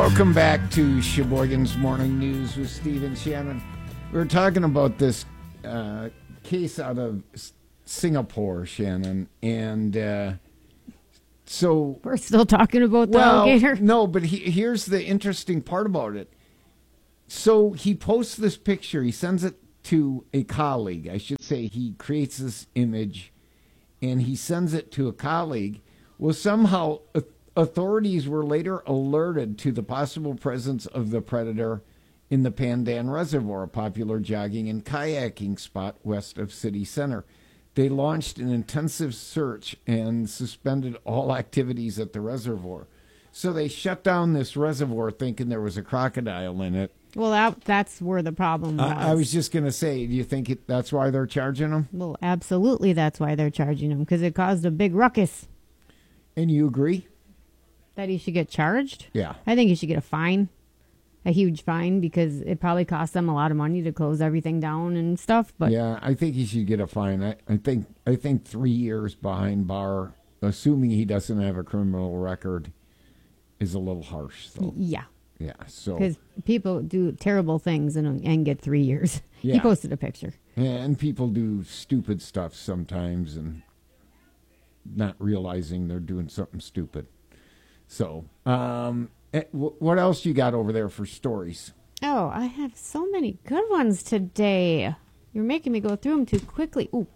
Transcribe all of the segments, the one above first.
Welcome back to Sheboygan's Morning News with Steve and Shannon. We were talking about this case out of Singapore, Shannon, and so... We're still talking about the alligator? No, but here's the interesting part about it. So he posts this picture. He sends it to a colleague. I should say he creates this image, and he sends it to a colleague. Well, somehow... authorities were later alerted to the possible presence of the predator in the Pandan Reservoir, a popular jogging and kayaking spot west of city center. They launched an intensive search and suspended all activities at the reservoir. So they shut down this reservoir thinking there was a crocodile in it. Well, that's where the problem was. I was just going to say, do you think that's why they're charging him? Well, absolutely that's why they're charging him, because it caused a big ruckus. And you agree? That he should get charged? Yeah. I think he should get a fine, a huge fine, because it probably cost them a lot of money to close everything down and stuff. But yeah, I think he should get a fine. I think 3 years behind bar, assuming he doesn't have a criminal record, is a little harsh. Though. Yeah. Yeah. So because people do terrible things and get 3 years. Yeah. He posted a picture. And people do stupid stuff sometimes and not realizing they're doing something stupid. So, what else you got over there for stories? Oh, I have so many good ones today. You're making me go through them too quickly. Ooh.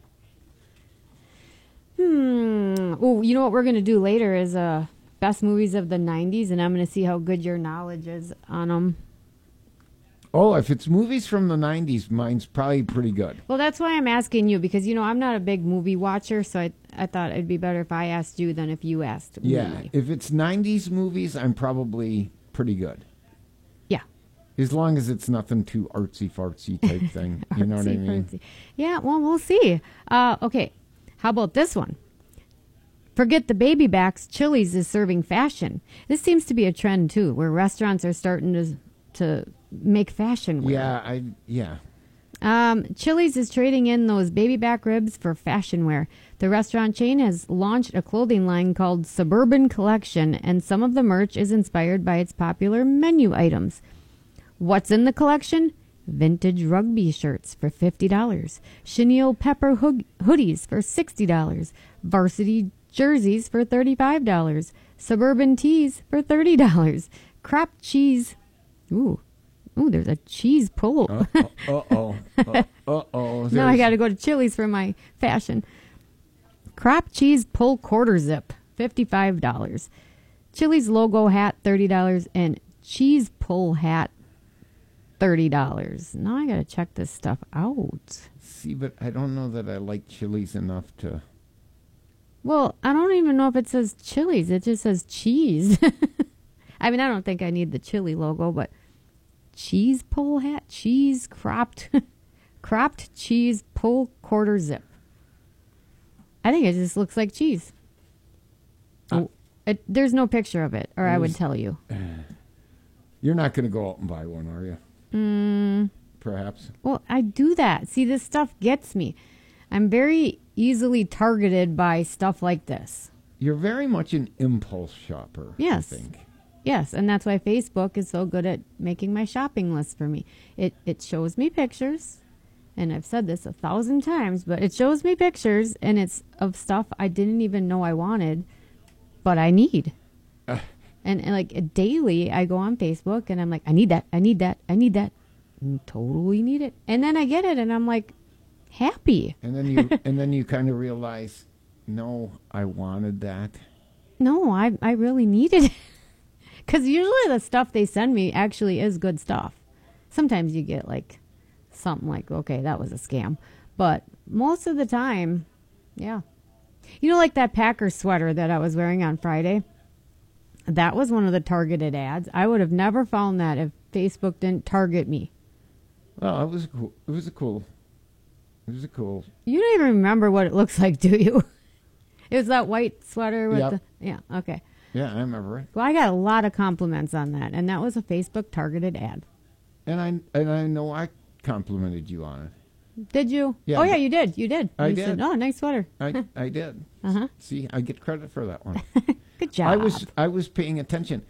Ooh, you know what we're going to do later is best movies of the 90s, and I'm going to see how good your knowledge is on them. Oh, if it's movies from the 90s, mine's probably pretty good. Well, that's why I'm asking you, because, I'm not a big movie watcher, so I thought it'd be better if I asked you than if you asked me. Yeah, if it's 90s movies, I'm probably pretty good. Yeah. As long as it's nothing too artsy-fartsy type thing. You know what I mean? Fartsy. Yeah, well, we'll see. Okay, how about this one? Forget the baby backs, Chili's is serving fashion. This seems to be a trend, too, where restaurants are starting to make fashion wear. Yeah. Chili's is trading in those baby back ribs for fashion wear. The restaurant chain has launched a clothing line called Suburban Collection, and some of the merch is inspired by its popular menu items. What's in the collection? Vintage rugby shirts for $50, chenille pepper hoodies for $60, varsity jerseys for $35, suburban tees for $30, Kraft cheese. Ooh, there's a cheese pull. Uh-oh. Now I got to go to Chili's for my fashion. Kraft cheese pull quarter zip, $55. Chili's logo hat, $30. And cheese pull hat, $30. Now I got to check this stuff out. See, but I don't know that I like Chili's enough to... Well, I don't even know if it says Chili's. It just says cheese. I mean, I don't think I need the chili logo, but... Cheese pull hat, cheese cropped cheese pull quarter zip. I think it just looks like cheese. There's no picture of it, or I would tell you. You're not going to go out and buy one, are you? Perhaps. Well, I do that. See, this stuff gets me. I'm very easily targeted by stuff like this. You're very much an impulse shopper, yes. I think. Yes, and that's why Facebook is so good at making my shopping list for me. It shows me pictures, and I've said this 1,000 times, but it shows me pictures, and it's of stuff I didn't even know I wanted, but I need. And like daily, I go on Facebook, and I'm like, I need that, and totally need it. And then I get it, and I'm like, happy. And then you kind of realize, no, I wanted that. No, I really needed it. Because usually the stuff they send me actually is good stuff. Sometimes you get like something like, okay, that was a scam. But most of the time, yeah. Like that Packers sweater that I was wearing on Friday? That was one of the targeted ads. I would have never found that if Facebook didn't target me. Well, it was cool. You don't even remember what it looks like, do you? It was that white sweater with Yep. Yeah, okay. Yeah, I remember it. Well, I got a lot of compliments on that, and that was a Facebook targeted ad. And I know I complimented you on it. Did you? Yeah. Oh, yeah, you did. You did. I You did. said, oh, nice sweater. I did. Uh-huh. See, I get credit for that one. Good job. I was paying attention.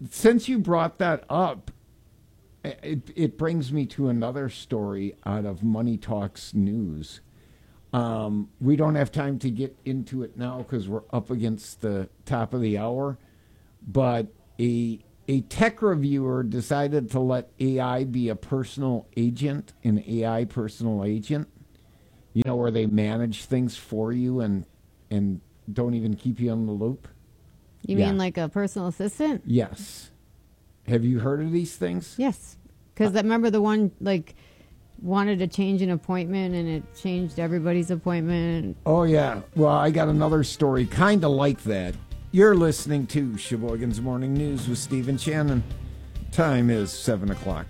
since you brought that up, it brings me to another story out of Money Talks News. We don't have time to get into it now because we're up against the top of the hour. But a tech reviewer decided to let AI be a personal agent, an AI personal agent. You know, where they manage things for you and don't even keep you in the loop. You mean like a personal assistant? Yes. Have you heard of these things? Yes. Because remember the one, wanted to change an appointment and it changed everybody's appointment? Oh, yeah. Well, I got another story kind of like that. You're listening to Sheboygan's Morning News with Stephen Shannon. Time is 7 o'clock.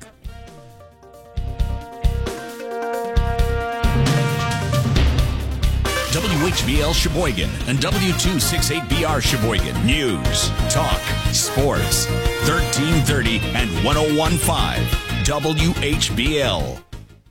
WHBL Sheboygan and W268BR Sheboygan. News, talk, sports. 1330 and 101.5 WHBL.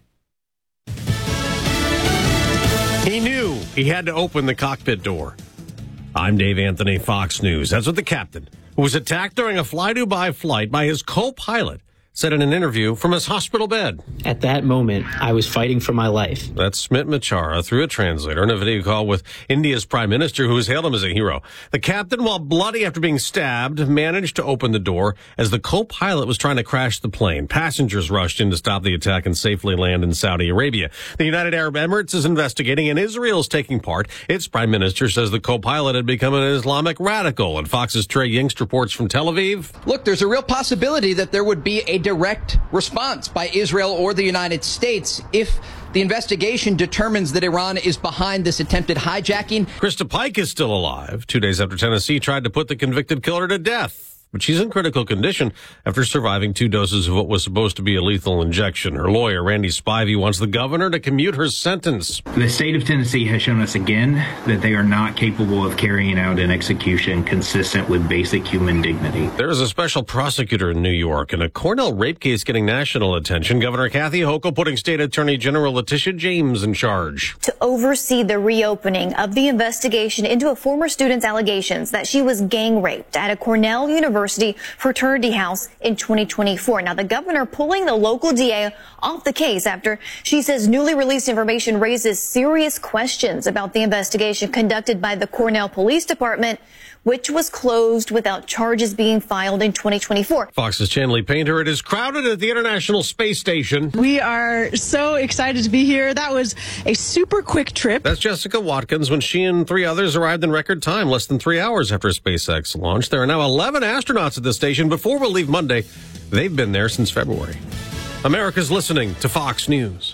He knew he had to open the cockpit door. I'm Dave Anthony, Fox News. That's what the captain, who was attacked during a fly-Dubai flight by his co-pilot, said in an interview from his hospital bed. At that moment, I was fighting for my life. That's Smit Machara through a translator in a video call with India's prime minister, who has hailed him as a hero. The captain, while bloody after being stabbed, managed to open the door as the co-pilot was trying to crash the plane. Passengers rushed in to stop the attack and safely land in Saudi Arabia. The United Arab Emirates is investigating, and Israel is taking part. Its prime minister says the co-pilot had become an Islamic radical. And Fox's Trey Yingst reports from Tel Aviv. Look, there's a real possibility that there would be a direct response by Israel or the United States if the investigation determines that Iran is behind this attempted hijacking. Krista Pike is still alive 2 days after Tennessee tried to put the convicted killer to death. But she's in critical condition after surviving 2 doses of what was supposed to be a lethal injection. Her lawyer, Randy Spivey, wants the governor to commute her sentence. The state of Tennessee has shown us again that they are not capable of carrying out an execution consistent with basic human dignity. There's a special prosecutor in New York and a Cornell rape case getting national attention. Governor Kathy Hochul putting State Attorney General Letitia James in charge to oversee the reopening of the investigation into a former student's allegations that she was gang raped at a Cornell University fraternity house in 2024. Now, the governor pulling the local DA off the case after she says newly released information raises serious questions about the investigation conducted by the Cornell Police Department, which was closed without charges being filed in 2024. Fox's Chanley Painter. It is crowded at the International Space Station. We are so excited to be here. That was a super quick trip. That's Jessica Watkins when she and 3 others arrived in record time, less than 3 hours after SpaceX launched. There are now 11 astronauts at the station. Before we'll leave Monday, they've been there since February. America's listening to Fox News.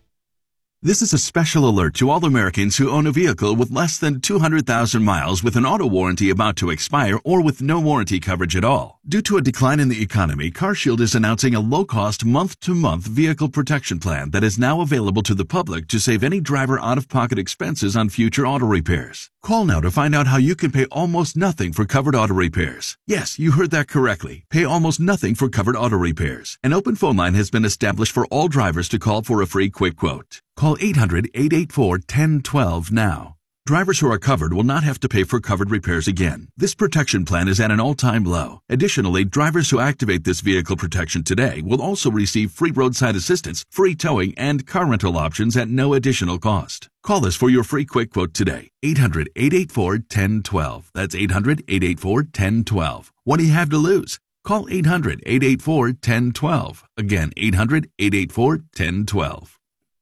This is a special alert to all Americans who own a vehicle with less than 200,000 miles with an auto warranty about to expire or with no warranty coverage at all. Due to a decline in the economy, CarShield is announcing a low-cost month-to-month vehicle protection plan that is now available to the public to save any driver out-of-pocket expenses on future auto repairs. Call now to find out how you can pay almost nothing for covered auto repairs. Yes, you heard that correctly. Pay almost nothing for covered auto repairs. An open phone line has been established for all drivers to call for a free quick quote. Call 800-884-1012 now. Drivers who are covered will not have to pay for covered repairs again. This protection plan is at an all-time low. Additionally, drivers who activate this vehicle protection today will also receive free roadside assistance, free towing, and car rental options at no additional cost. Call us for your free quick quote today. 800-884-1012. That's 800-884-1012. What do you have to lose? Call 800-884-1012. Again, 800-884-1012.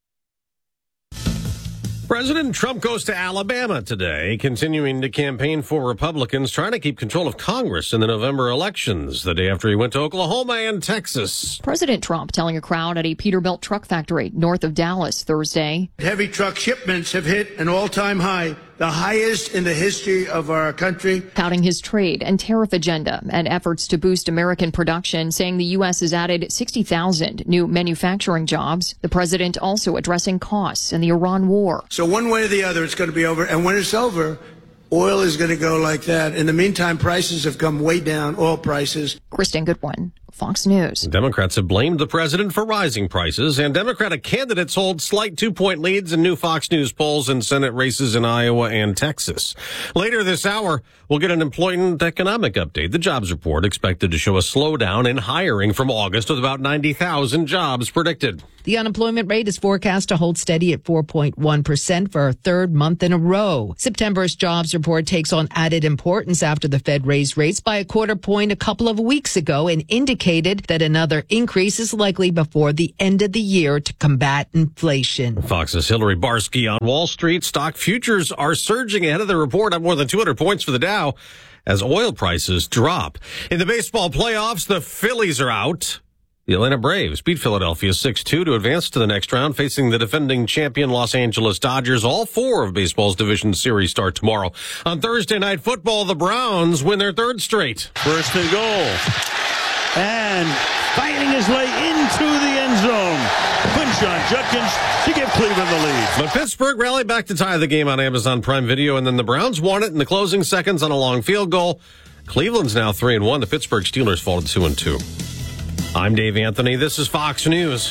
President Trump goes to Alabama today, continuing to campaign for Republicans trying to keep control of Congress in the November elections, the day after he went to Oklahoma and Texas. President Trump telling a crowd at a Peterbilt truck factory north of Dallas Thursday. Heavy truck shipments have hit an all-time high, the highest in the history of our country. Touting his trade and tariff agenda and efforts to boost American production, saying the U.S. has added 60,000 new manufacturing jobs. The president also addressing costs and the Iran war. So one way or the other, it's going to be over. And when it's over, oil is going to go like that. In the meantime, prices have come way down, oil prices. Kristen Goodwin, Fox News. Democrats have blamed the president for rising prices, and Democratic candidates hold slight 2-point leads in new Fox News polls in Senate races in Iowa and Texas. Later this hour, we'll get an employment economic update. The jobs report expected to show a slowdown in hiring from August with about 90,000 jobs predicted. The unemployment rate is forecast to hold steady at 4.1% for a third month in a row. September's jobs report takes on added importance after the Fed raised rates by a quarter point a couple of weeks ago and indicated that another increase is likely before the end of the year to combat inflation. Fox's Hillary Barsky on Wall Street. Stock futures are surging ahead of the report, up more than 200 points for the Dow as oil prices drop. In the baseball playoffs, the Phillies are out. The Atlanta Braves beat Philadelphia 6-2 to advance to the next round, facing the defending champion Los Angeles Dodgers. All four of baseball's division series start tomorrow. On Thursday Night Football, the Browns win their third straight. First and goal. And fighting his way into the end zone. Quinshon Judkins to give Cleveland the lead. But Pittsburgh rallied back to tie the game on Amazon Prime Video, and then the Browns won it in the closing seconds on a long field goal. Cleveland's now 3-1. The Pittsburgh Steelers fall to 2-2. I'm Dave Anthony. This is Fox News.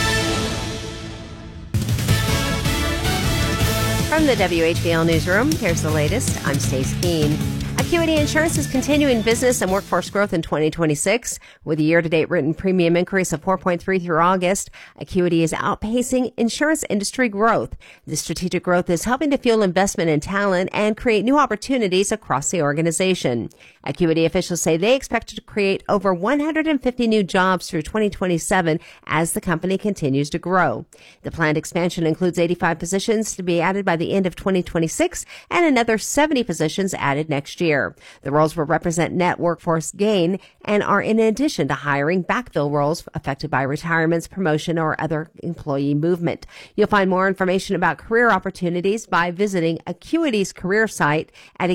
From the WHBL Newsroom, here's the latest. I'm Stace Keene. Acuity Insurance is continuing business and workforce growth in 2026. With a year-to-date written premium increase of 4.3 through August, Acuity is outpacing insurance industry growth. This strategic growth is helping to fuel investment in talent and create new opportunities across the organization. Acuity officials say they expect to create over 150 new jobs through 2027 as the company continues to grow. The planned expansion includes 85 positions to be added by the end of 2026 and another 70 positions added next year. The roles will represent net workforce gain and are in addition to hiring backfill roles affected by retirements, promotion, or other employee movement. You'll find more information about career opportunities by visiting Acuity's career site at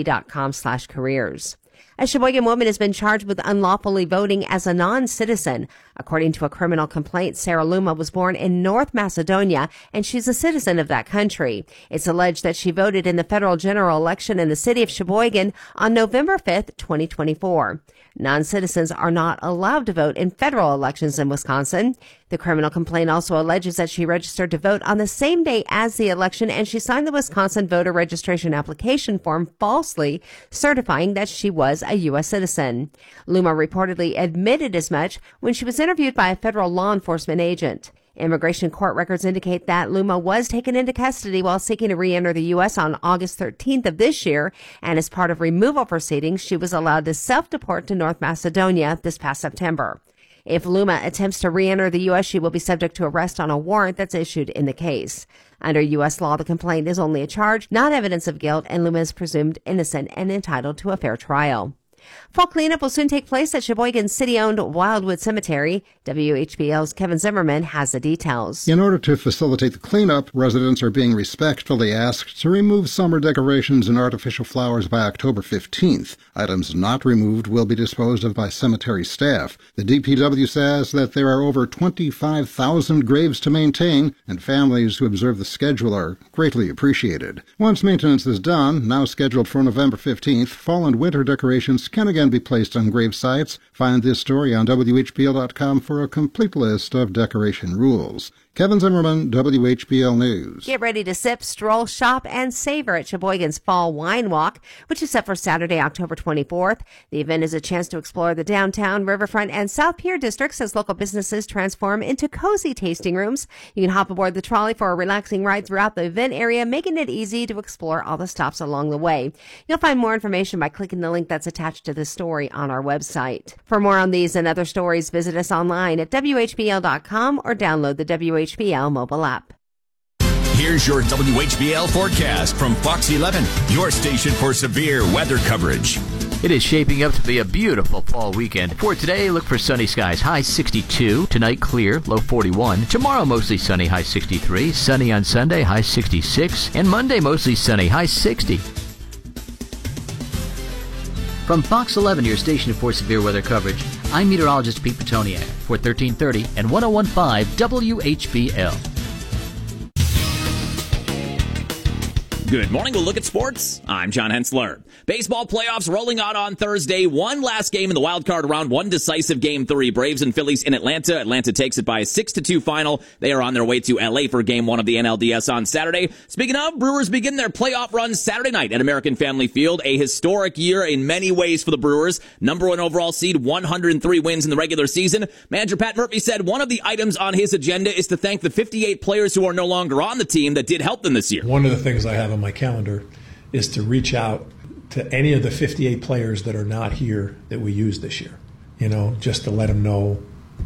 acuity.com/careers. A Sheboygan woman has been charged with unlawfully voting as a non-citizen. According to a criminal complaint, Sarah Luma was born in North Macedonia, and she's a citizen of that country. It's alleged that she voted in the federal general election in the city of Sheboygan on November 5th, 2024. Non-citizens are not allowed to vote in federal elections in Wisconsin. The criminal complaint also alleges that she registered to vote on the same day as the election, and she signed the Wisconsin voter registration application form falsely, certifying that she was a U.S. citizen. Luma reportedly admitted as much when she was interviewed by a federal law enforcement agent. Immigration court records indicate that Luma was taken into custody while seeking to re-enter the U.S. on August 13th of this year, and as part of removal proceedings, she was allowed to self-deport to North Macedonia this past September. If Luma attempts to re-enter the U.S., she will be subject to arrest on a warrant that's issued in the case. Under U.S. law, the complaint is only a charge, not evidence of guilt, and Luma is presumed innocent and entitled to a fair trial. Fall cleanup will soon take place at Sheboygan's city-owned Wildwood Cemetery. WHBL's Kevin Zimmerman has the details. In order to facilitate the cleanup, residents are being respectfully asked to remove summer decorations and artificial flowers by October 15th. Items not removed will be disposed of by cemetery staff. The DPW says that there are over 25,000 graves to maintain, and families who observe the schedule are greatly appreciated. Once maintenance is done, now scheduled for November 15th, fall and winter decorations can again be placed on grave sites. Find this story on WHBL.com for a complete list of decoration rules. Kevin Zimmerman, WHBL News. Get ready to sip, stroll, shop, and savor at Sheboygan's Fall Wine Walk, which is set for Saturday, October 24th. The event is a chance to explore the downtown, riverfront, and South Pier districts as local businesses transform into cozy tasting rooms. You can hop aboard the trolley for a relaxing ride throughout the event area, making it easy to explore all the stops along the way. You'll find more information by clicking the link that's attached to this story on our website. For more on these and other stories, visit us online at WHBL.com or download the WHBL mobile app. Here's your WHBL forecast from Fox 11, your station for severe weather coverage. It is shaping up to be a beautiful fall weekend. For today, look for sunny skies, high 62. Tonight, clear, low 41. Tomorrow, mostly sunny, high 63. Sunny on Sunday, high 66. And Monday, mostly sunny, high 60. From Fox 11, your station for severe weather coverage, I'm meteorologist Pete Petoniak for 1330 and 101.5 WHBL. Good morning. We'll look at sports. I'm John Hensler. Baseball playoffs rolling on Thursday. One last game in the wild card round. One decisive game 3. Braves and Phillies in Atlanta. Atlanta takes it by a 6-2 final. They are on their way to LA for game 1 of the NLDS on Saturday. Speaking of, Brewers begin their playoff run Saturday night at American Family Field. A historic year in many ways for the Brewers. Number 1 overall seed, 103 wins in the regular season. Manager Pat Murphy said one of the items on his agenda is to thank the 58 players who are no longer on the team that did help them this year. One of the things I have on my calendar is to reach out to any of the 58 players that are not here that we used this year, just to let them know,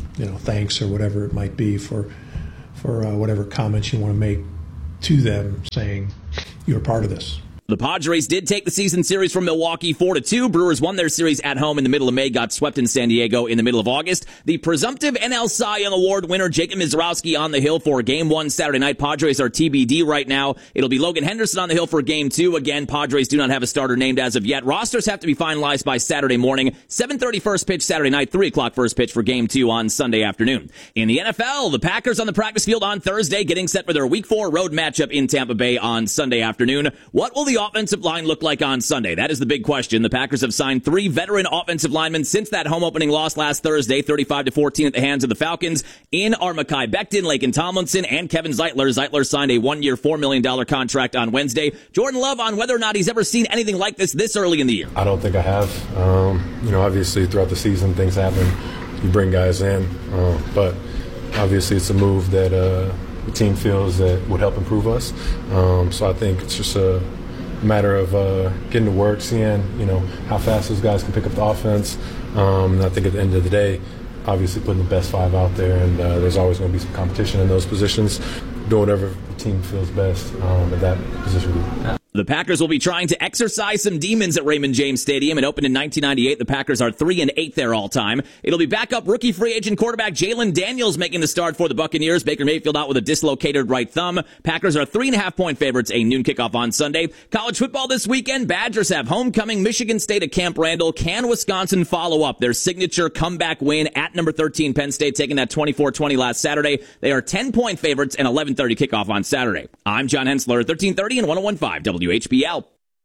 thanks or whatever it might be for whatever comments you want to make to them saying you're part of this. The Padres did take the season series from Milwaukee 4-2. Brewers won their series at home in the middle of May, got swept in San Diego in the middle of August. The presumptive NL Cy Young Award winner Jacob Mizrowski on the hill for Game 1 Saturday night. Padres are TBD right now. It'll be Logan Henderson on the hill for Game 2. Again, Padres do not have a starter named as of yet. Rosters have to be finalized by Saturday morning. 7:30 first pitch Saturday night, 3 o'clock first pitch for Game 2 on Sunday afternoon. In the NFL, the Packers on the practice field on Thursday, getting set for their Week 4 road matchup in Tampa Bay on Sunday afternoon. What will the offensive line look like on Sunday? That is the big question. The Packers have signed 3 veteran offensive linemen since that home opening loss last Thursday, 35-14 at the hands of the Falcons. In are Mekhi Becton, Laken Tomlinson, and Kevin Zeitler. Zeitler signed a 1-year, $4 million contract on Wednesday. Jordan Love on whether or not he's ever seen anything like this early in the year. I don't think I have. Obviously throughout the season things happen. You bring guys in, but obviously it's a move that the team feels that would help improve us. So I think it's just a matter of getting to work, seeing how fast those guys can pick up the offense. And I think at the end of the day, obviously putting the best 5 out there, and there's always going to be some competition in those positions. Do whatever the team feels best at that position group. The Packers will be trying to exorcise some demons at Raymond James Stadium. It opened in 1998. The Packers are 3-8 there all time. It'll be backup rookie free agent quarterback Jalen Daniels making the start for the Buccaneers. Baker Mayfield out with a dislocated right thumb. Packers are 3.5-point favorites, a noon kickoff on Sunday. College football this weekend. Badgers have homecoming Michigan State at Camp Randall. Can Wisconsin follow up their signature comeback win at number 13 Penn State, taking that 24-20 last Saturday? They are 10-point favorites and 11:30 kickoff on Saturday. I'm John Hensler, 1330 and 101.5 WHBL.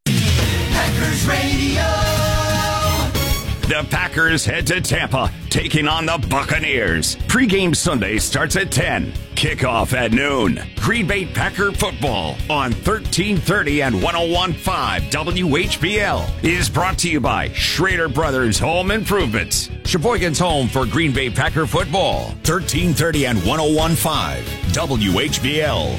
Packers Radio. The Packers head to Tampa, taking on the Buccaneers. Pre-game Sunday starts at 10. Kickoff at noon. Green Bay Packer football on 1330 and 101.5 WHBL is brought to you by Schrader Brothers Home Improvements. Sheboygan's home for Green Bay Packer football. 1330 and 101.5 WHBL.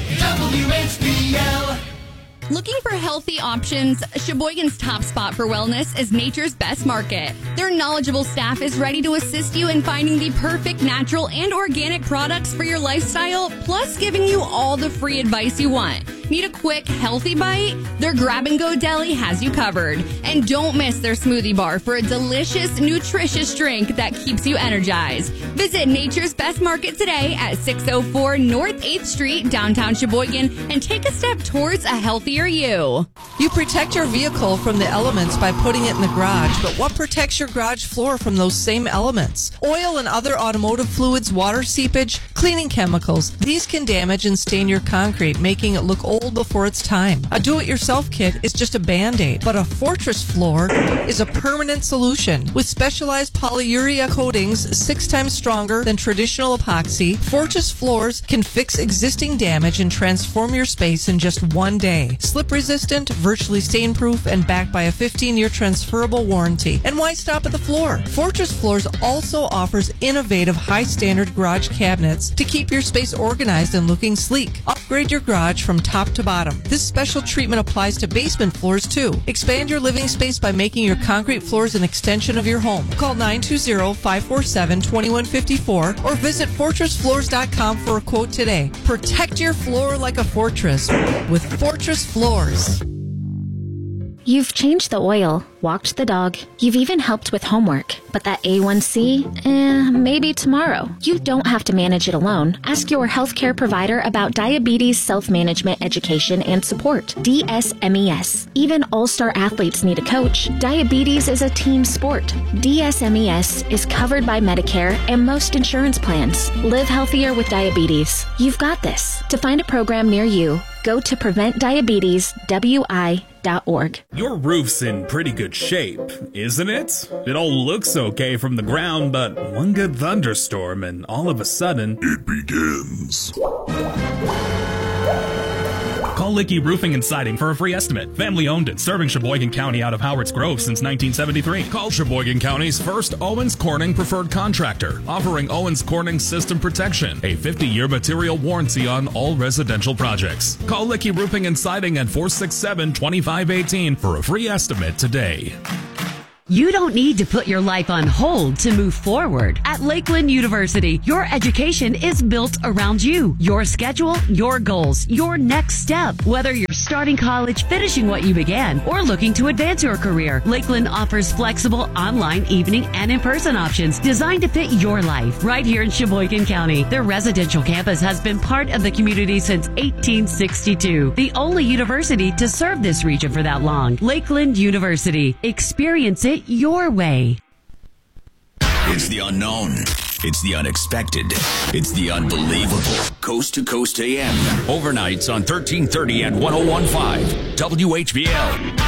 WHBL. Looking for healthy options? Sheboygan's top spot for wellness is Nature's Best Market. Their knowledgeable staff is ready to assist you in finding the perfect natural and organic products for your lifestyle, plus giving you all the free advice you want. Need a quick, healthy bite? Their grab-and-go deli has you covered. And don't miss their smoothie bar for a delicious, nutritious drink that keeps you energized. Visit Nature's Best Market today at 604 North 8th Street, downtown Sheboygan, and take a step towards a healthier you. You protect your vehicle from the elements by putting it in the garage, but what protects your garage floor from those same elements? Oil and other automotive fluids, water seepage, cleaning chemicals. These can damage and stain your concrete, making it look old before its time. A do-it-yourself kit is just a Band-Aid, but a Fortress floor is a permanent solution. With specialized polyurea coatings 6 times stronger than traditional epoxy, Fortress floors can fix existing damage and transform your space in just 1 day. Slip-resistant, virtually stain-proof, and backed by a 15-year transferable warranty. And why stop at the floor? Fortress Floors also offers innovative, high-standard garage cabinets to keep your space organized and looking sleek. Upgrade your garage from top to bottom. This special treatment applies to basement floors, too. Expand your living space by making your concrete floors an extension of your home. Call 920-547-2154 or visit FortressFloors.com for a quote today. Protect your floor like a fortress with Fortress Floors. You've changed the oil, walked the dog, you've even helped with homework. But that A1C, maybe tomorrow. You don't have to manage it alone. Ask your healthcare provider about diabetes self-management education and support. DSMES. Even all-star athletes need a coach. Diabetes is a team sport. DSMES is covered by Medicare and most insurance plans. Live healthier with diabetes. You've got this. To find a program near you, go to PreventDiabetesWI.org. Your roof's in pretty good shape, isn't it? It all looks okay from the ground, but one good thunderstorm and all of a sudden, it begins. Call Licky Roofing and Siding for a free estimate. Family owned and serving Sheboygan County out of Howard's Grove since 1973. Call Sheboygan County's first Owens Corning preferred contractor, offering Owens Corning system protection, a 50-year material warranty on all residential projects. Call Licky Roofing and Siding at 467-2518 for a free estimate today. You don't need to put your life on hold to move forward. At Lakeland University, your education is built around you, your schedule, your goals, your next step. Whether you're starting college, finishing what you began, or looking to advance your career, Lakeland offers flexible online, evening, and in-person options designed to fit your life. Right here in Sheboygan County, their residential campus has been part of the community since 1862. The only university to serve this region for that long. Lakeland University. Experience it your way. It's the unknown. It's the unexpected. It's the unbelievable. Coast to Coast AM. Overnights on 1330 and 101.5 WHBL.